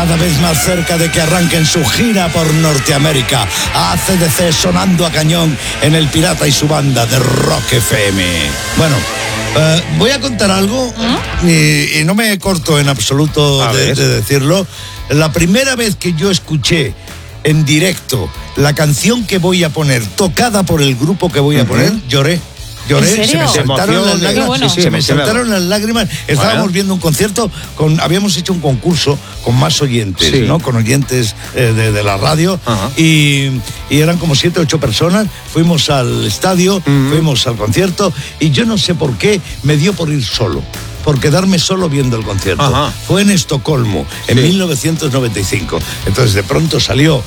cada vez más cerca de que arranquen su gira por Norteamérica. AC/DC sonando a cañón en El Pirata y su banda de Rock FM. Bueno, voy a contar algo y no me corto en absoluto de decirlo. La primera vez que yo escuché en directo la canción que voy a poner, tocada por el grupo que voy a poner, lloré. Se me saltaron las lágrimas. Bueno. Se me saltaron las lágrimas. Estábamos viendo un concierto, habíamos hecho un concurso con más oyentes, ¿no? Con oyentes de la radio. Y eran como 7 o 8 personas. Fuimos al estadio, fuimos al concierto y yo no sé por qué me dio por ir solo. Por quedarme solo viendo el concierto. Fue en Estocolmo, en 1995. Entonces de pronto salió